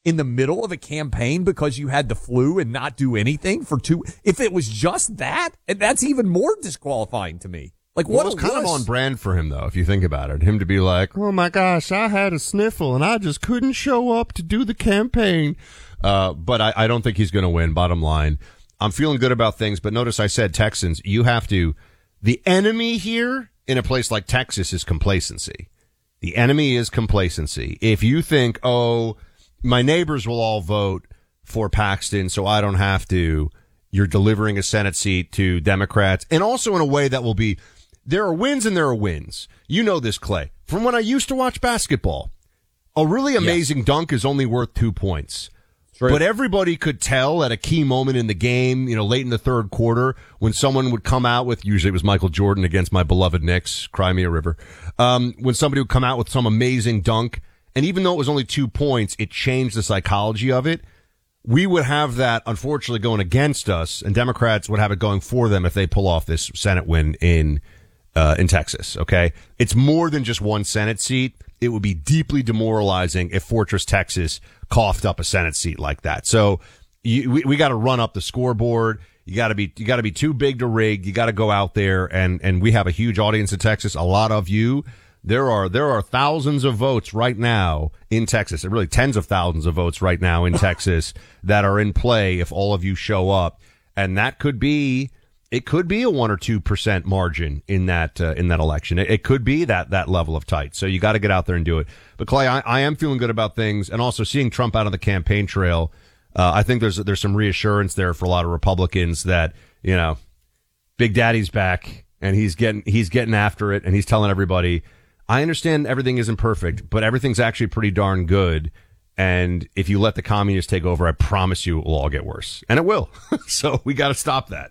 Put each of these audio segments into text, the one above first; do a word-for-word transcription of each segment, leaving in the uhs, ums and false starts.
in the middle of a campaign because you had the flu and not do anything for two. If it was just that, that's even more disqualifying to me. Like, what? Well, it's kind of on brand for him, though, if you think about it. Him to be like, oh my gosh, I had a sniffle and I just couldn't show up to do the campaign. Uh, but I, I don't think he's going to win, bottom line. I'm feeling good about things, but notice I said Texans, you have to, the enemy here in a place like Texas is complacency. The enemy is complacency. If you think, oh, my neighbors will all vote for Paxton, so I don't have to, you're delivering a Senate seat to Democrats, and also in a way that will be, there are wins and there are wins. You know this, Clay. From when I used to watch basketball, a really amazing yeah. dunk is only worth two points. True. But everybody could tell at a key moment in the game, you know, late in the third quarter, when someone would come out with, usually it was Michael Jordan against my beloved Knicks, Cry Me a River, um, when somebody would come out with some amazing dunk, and even though it was only two points, it changed the psychology of it. We would have that, unfortunately, going against us, and Democrats would have it going for them if they pull off this Senate win in Uh, in Texas, okay? It's more than just one Senate seat. It would be deeply demoralizing if Fortress Texas coughed up a Senate seat like that. So you, we, we got to run up the scoreboard. You got to be, you got to be too big to rig. You got to go out there, and and we have a huge audience in Texas. A lot of you. There are there are thousands of votes right now in Texas. Really, tens of thousands of votes right now in Texas that are in play if all of you show up, and that could be. It could be a one or two percent margin in that uh, in that election. It, it could be that that level of tight. So you got to get out there and do it. But Clay, I, I am feeling good about things, and also seeing Trump out on the campaign trail. Uh, I think there's there's some reassurance there for a lot of Republicans that, you know, Big Daddy's back and he's getting he's getting after it, and he's telling everybody, I understand everything isn't perfect, but everything's actually pretty darn good. And if you let the communists take over, I promise you it will all get worse, and it will. So we got to stop that.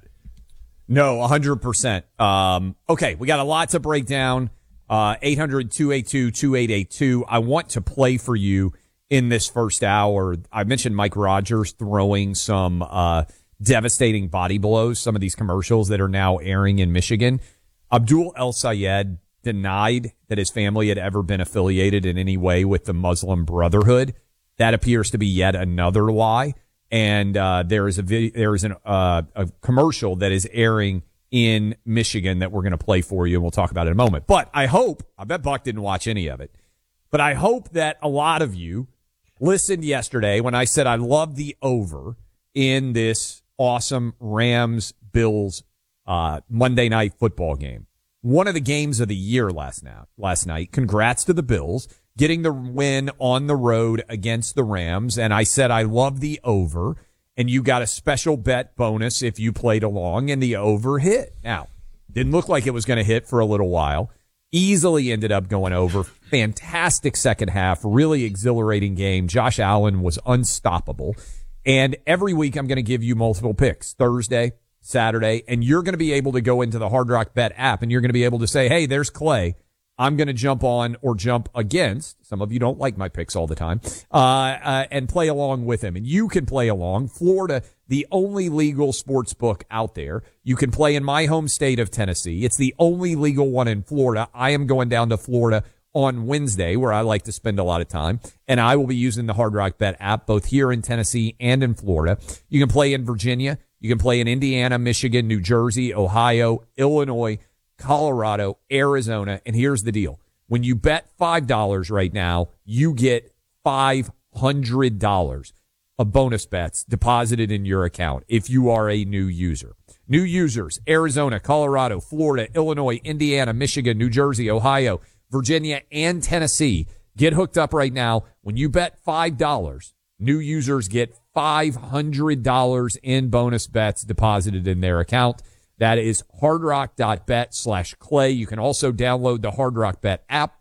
No, one hundred percent. Um, okay, we got a lot to break down. Uh, eight hundred, two eight two, two eight eight two. I want to play for you in this first hour. I mentioned Mike Rogers throwing some uh, devastating body blows, some of these commercials that are now airing in Michigan. Abdul El Sayed denied that his family had ever been affiliated in any way with the Muslim Brotherhood. That appears to be yet another lie. And uh, there is a video, there is an, uh, a commercial that is airing in Michigan that we're going to play for you, and we'll talk about it in a moment. But I hope, I bet Buck didn't watch any of it, but I hope that a lot of you listened yesterday when I said I love the over in this awesome Rams-Bills uh, Monday night football game. One of the games of the year last night. Last night. Congrats to the Bills getting the win on the road against the Rams. And I said I love the over, and you got a special bet bonus if you played along, and the over hit. Now, didn't look like it was going to hit for a little while. Easily ended up going over. Fantastic second half. Really exhilarating game. Josh Allen was unstoppable. And every week I'm going to give you multiple picks. Thursday, Saturday, and you're going to be able to go into the Hard Rock Bet app, and you're going to be able to say, hey, there's Clay. I'm going to jump on or jump against. Some of you don't like my picks all the time, uh, uh, and play along with him. And you can play along. Florida, the only legal sports book out there. You can play in my home state of Tennessee. It's the only legal one in Florida. I am going down to Florida on Wednesday, where I like to spend a lot of time, and I will be using the Hard Rock Bet app both here in Tennessee and in Florida. You can play in Virginia. You can play in Indiana, Michigan, New Jersey, Ohio, Illinois, Colorado, Arizona, and here's the deal. When you bet five dollars right now, you get five hundred dollars of bonus bets deposited in your account if you are a new user. New users, Arizona, Colorado, Florida, Illinois, Indiana, Michigan, New Jersey, Ohio, Virginia, and Tennessee. Get hooked up right now. When you bet five dollars, new users get five hundred dollars in bonus bets deposited in their account. That is hardrock.bet slash Clay. You can also download the Hard Rock Bet app,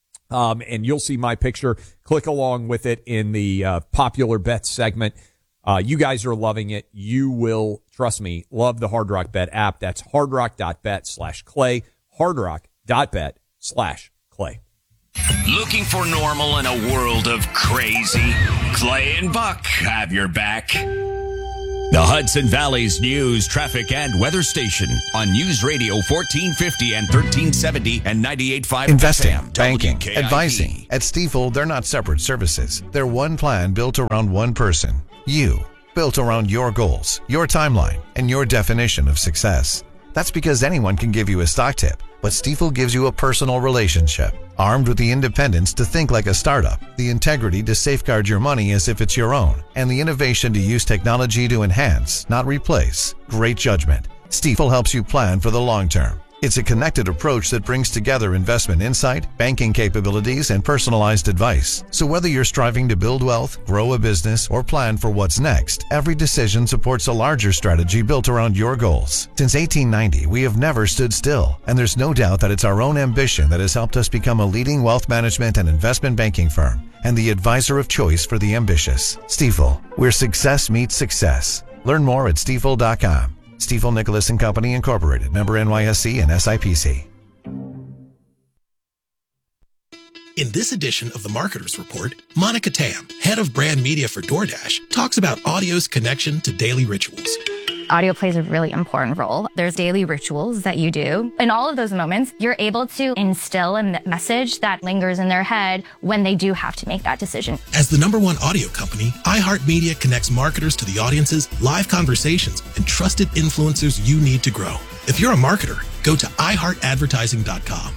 um, and you'll see my picture. Click along with it in the uh, popular bets segment. Uh, you guys are loving it. You will, trust me, love the Hard Rock Bet app. That's hardrock.bet slash Clay, hardrock.bet slash Clay. Looking for normal in a world of crazy? Clay and Buck have your back. The Hudson Valley's news, traffic, and weather station on News Radio fourteen fifty and thirteen seventy and ninety-eight point five Investing, F M, banking, W K I P. advising. At Stifel, they're not separate services. They're one plan built around one person. You. Built around your goals, your timeline, and your definition of success. That's because anyone can give you a stock tip, but Stifel gives you a personal relationship. Armed with the independence to think like a startup, the integrity to safeguard your money as if it's your own, and the innovation to use technology to enhance, not replace, great judgment. Stifel helps you plan for the long term. It's a connected approach that brings together investment insight, banking capabilities, and personalized advice. So whether you're striving to build wealth, grow a business, or plan for what's next, every decision supports a larger strategy built around your goals. Since eighteen ninety, we have never stood still, and there's no doubt that it's our own ambition that has helped us become a leading wealth management and investment banking firm, and the advisor of choice for the ambitious. Stifel, where success meets success. Learn more at stifel dot com. Stifel Nicholas and Company Incorporated, member N Y S C and S I P C. In this edition of the Marketer's Report, Monica Tam, head of brand media for DoorDash, talks about audio's connection to daily rituals. Audio plays a really important role. There's daily rituals that you do. In all of those moments, you're able to instill a message that lingers in their head when they do have to make that decision. As the number one audio company, iHeartMedia connects marketers to the audiences, live conversations, and trusted influencers you need to grow. If you're a marketer, go to i heart advertising dot com.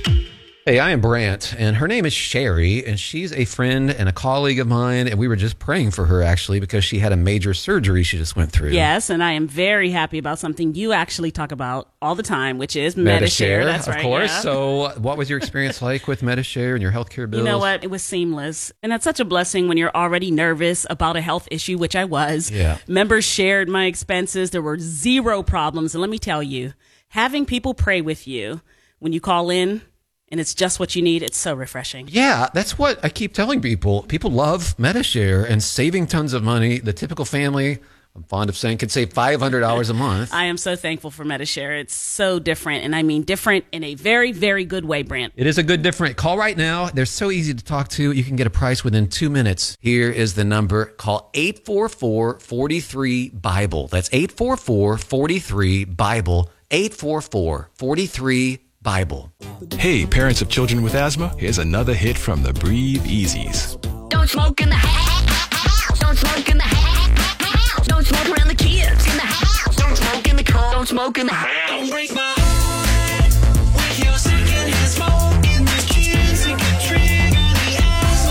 Hey, I am Brant, and her name is Sherry, and she's a friend and a colleague of mine, and we were just praying for her, actually, because she had a major surgery she just went through. Yes, and I am very happy about something you actually talk about all the time, which is Medi-Share. Medi-Share, That's of right, course. yeah. So what was your experience like with Medi-Share and your healthcare bills? You know what? It was seamless. And that's such a blessing when you're already nervous about a health issue, which I was. Yeah. Members shared my expenses. There were zero problems. And let me tell you, having people pray with you when you call in, and it's just what you need, it's so refreshing. Yeah, that's what I keep telling people. People love Medi-Share and saving tons of money. The typical family, I'm fond of saying, could save five hundred dollars a month. I am so thankful for Medi-Share. It's so different, and I mean different in a very, very good way, Brant. It is a good different. Call right now. They're so easy to talk to. You can get a price within two minutes. Here is the number. Call eight four four, four three, Bible. That's eight four four, four three, Bible. eight four four, four three, Bible. Hey, parents of children with asthma, here's another hit from the Breathe Easies. Don't smoke in the house. Don't smoke in the house. Don't smoke around the kids in the house. Don't smoke in the car. Don't smoke in the house. Don't break my heart with your secondhand smoke in the kids. It can trigger the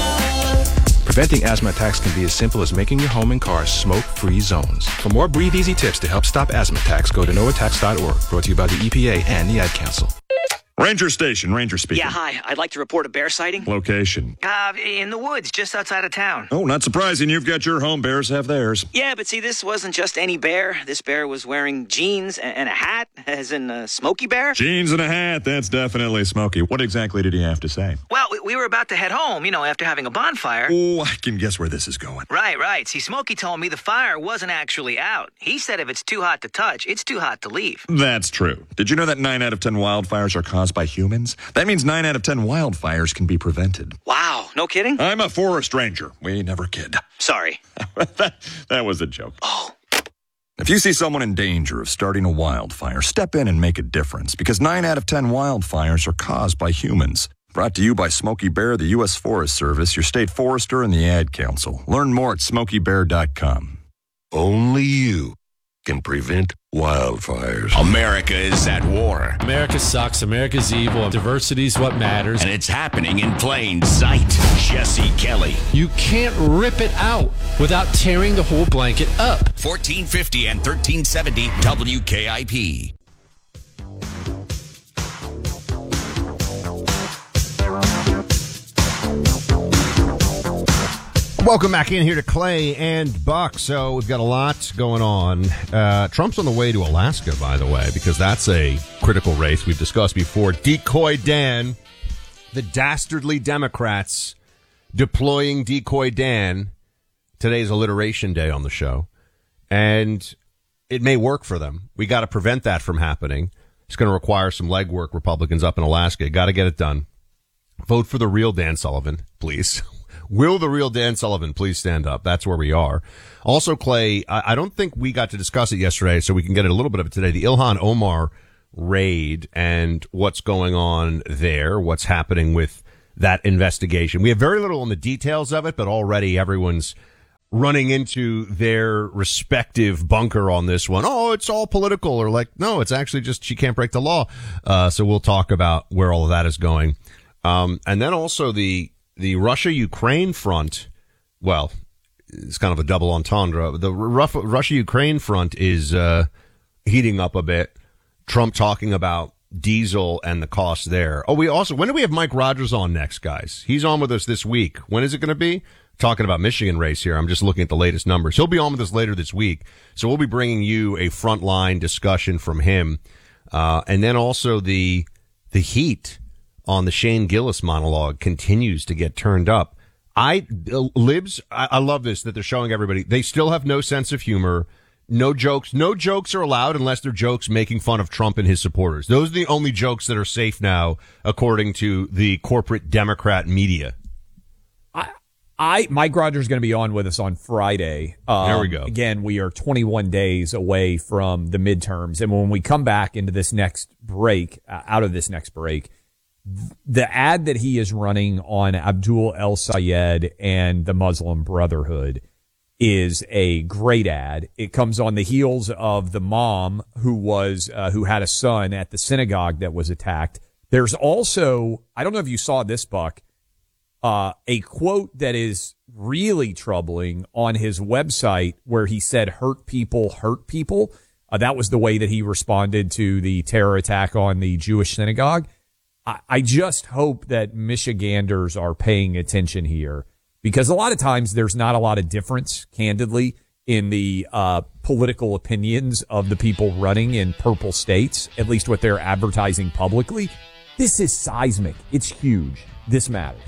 asthma. Preventing asthma attacks can be as simple as making your home and car smoke-free zones. For more Breathe Easy tips to help stop asthma attacks, go to no attacks dot org. Brought to you by the E P A and the Ad Council. Ranger Station, Ranger speaking. Yeah, hi. I'd like to report a bear sighting. Location? Uh, in the woods, just outside of town. Oh, not surprising. You've got your home. Bears have theirs. Yeah, but see, this wasn't just any bear. This bear was wearing jeans and a hat, as in a Smokey Bear. Jeans and a hat. That's definitely Smokey. What exactly did he have to say? Well, we were about to head home, you know, after having a bonfire. Oh, I can guess where this is going. Right, right. See, Smokey told me the fire wasn't actually out. He said if it's too hot to touch, it's too hot to leave. That's true. Did you know that nine out of ten wildfires are caused by humans? That means nine out of ten wildfires can be prevented. Wow, no kidding? I'm a forest ranger. We never kid. Sorry. that, that was a joke. Oh. If you see someone in danger of starting a wildfire, step in and make a difference, because nine out of ten wildfires are caused by humans. Brought to you by Smokey Bear, the U S Forest Service, your state forester, and the Ad Council. Learn more at smokey bear dot com. Only you can prevent wildfires. America is at war. America sucks. America's evil. Diversity's what matters. And it's happening in plain sight. Jesse Kelly. You can't rip it out without tearing the whole blanket up. fourteen fifty and thirteen seventy W K I P. Welcome back in here to Clay and Buck. So we've got a lot going on. Uh, Trump's on the way to Alaska, by the way, because that's a critical race we've discussed before. Decoy Dan, the dastardly Democrats deploying Decoy Dan. Today's alliteration day on the show. And it may work for them. We got to prevent that from happening. It's going to require some legwork, Republicans up in Alaska. Got to get it done. Vote for the real Dan Sullivan, please. Will the real Dan Sullivan please stand up? That's where we are. Also, Clay, I, I don't think we got to discuss it yesterday, so we can get a little bit of it today. The Ilhan Omar raid and what's going on there, what's happening with that investigation. We have very little on the details of it, but already everyone's running into their respective bunker on this one. Oh, it's all political, or like, no, it's actually just she can't break the law. Uh, so we'll talk about where all of that is going. Um, and then also the, the Russia-Ukraine front. Well, it's kind of a double entendre. The Russia-Ukraine front is, uh, heating up a bit. Trump talking about diesel and the cost there. Oh, we also, when do we have Mike Rogers on next, guys? He's on with us this week. When is it going to be? Talking about Michigan race here. I'm just looking at the latest numbers. He'll be on with us later this week. So we'll be bringing you a frontline discussion from him. Uh, and then also the, the heat on the Shane Gillis monologue continues to get turned up. I, uh, libs, I, I love this that they're showing everybody. They still have no sense of humor. No jokes. No jokes are allowed unless they're jokes making fun of Trump and his supporters. Those are the only jokes that are safe now, according to the corporate Democrat media. I, I, Mike Rogers is going to be on with us on Friday. Um, there we go. Again, we are twenty-one days away from the midterms. And when we come back into this next break, uh, out of this next break, the ad that he is running on Abdul El Sayed and the Muslim Brotherhood is a great ad. It comes on the heels of the mom who was, uh, who had a son at the synagogue that was attacked. There's also, I don't know if you saw this, Buck, uh, a quote that is really troubling on his website where he said, hurt people, hurt people. Uh, that was the way that he responded to the terror attack on the Jewish synagogue. I, I just hope that Michiganders are paying attention here, because a lot of times there's not a lot of difference, candidly, in the uh, political opinions of the people running in purple states, at least what they're advertising publicly. This is seismic. It's huge. This matters.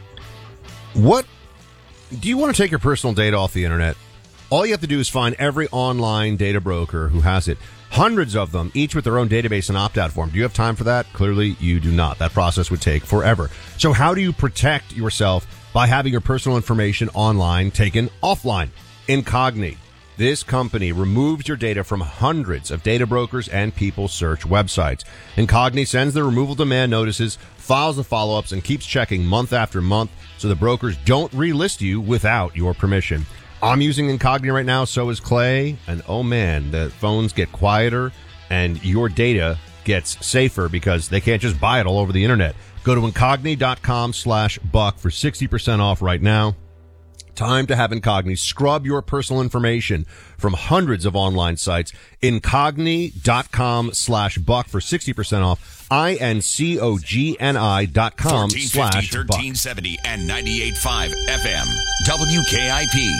What do you want to take your personal data off the internet? All you have to do is find every online data broker who has it. Hundreds of them, each with their own database and opt-out form. Do you have time for that? Clearly, you do not. That process would take forever. So how do you protect yourself by having your personal information online taken offline? Incogni. This company removes your data from hundreds of data brokers and people search websites. Incogni sends the removal demand notices, files the follow-ups, and keeps checking month after month so the brokers don't relist you without your permission. I'm using Incogni right now, so is Clay, and oh man, the phones get quieter and your data gets safer because they can't just buy it all over the internet. Go to Incogni.com slash buck for sixty percent off right now. Time to have Incogni scrub your personal information from hundreds of online sites. Incogni.com slash buck for sixty percent off. I N C O G N I dot com slash buck. thirteen seventy and ninety-eight point five F M. W K I P.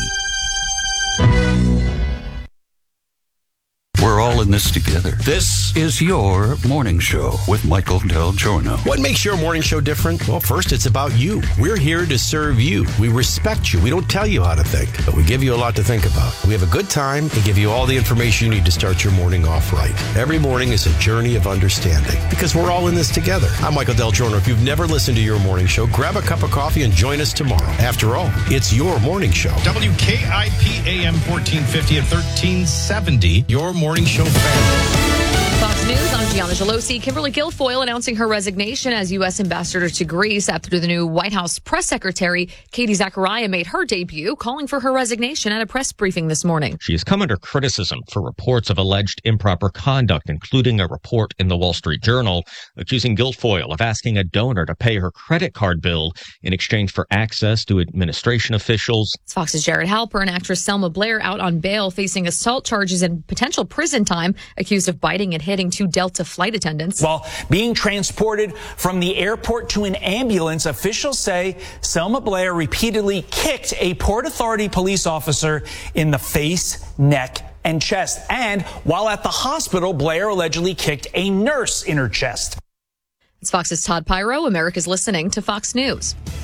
We're all in this together. This is your morning show with Michael Del Giorno. What makes your morning show different? Well, first, it's about you. We're here to serve you. We respect you. We don't tell you how to think, but we give you a lot to think about. We have a good time and give you all the information you need to start your morning off right. Every morning is a journey of understanding because we're all in this together. I'm Michael Del Giorno. If you've never listened to your morning show, grab a cup of coffee and join us tomorrow. After all, it's your morning show. W K I P A M fourteen fifty and thirteen seventy, your morning show family. Fox News, I'm Gianna Gelosi. Kimberly Guilfoyle announcing her resignation as U S ambassador to Greece after the new White House press secretary, Katie Zachariah, made her debut, calling for her resignation at a press briefing this morning. She has come under criticism for reports of alleged improper conduct, including a report in the Wall Street Journal accusing Guilfoyle of asking a donor to pay her credit card bill in exchange for access to administration officials. It's Fox's Jared Halpern. Actress Selma Blair out on bail, facing assault charges and potential prison time, accused of biting and hitting two Delta flight attendants. While being transported from the airport to an ambulance, officials say Selma Blair repeatedly kicked a Port Authority police officer in the face, neck, and chest. And while at the hospital, Blair allegedly kicked a nurse in her chest. It's Fox's Todd Pyro. America's listening to Fox News.